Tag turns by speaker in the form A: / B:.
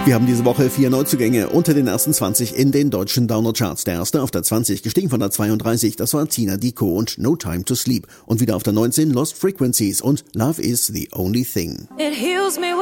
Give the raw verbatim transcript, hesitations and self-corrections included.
A: Wir haben diese Woche vier Neuzugänge unter den ersten zwanzig in den deutschen Download-Charts. Der erste auf der zwanzig, gestiegen von der zweiunddreißig, das war Tina Dico und No Time to Sleep. Und wieder auf der neunzehn Lost Frequencies und Love is the Only Thing.
B: It heals me